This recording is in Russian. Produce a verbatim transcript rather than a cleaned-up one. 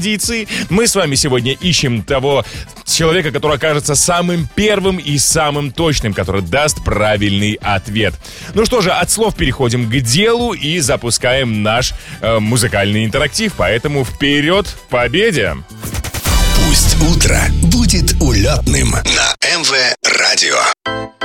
традиции, мы с вами сегодня ищем того человека, который окажется самым первым и самым точным, который даст правильный ответ. Ну что же, от слов переходим к делу и запускаем наш э, музыкальный интерактив. Поэтому вперед к победе! Пусть утро будет улетным на эм вэ Радио.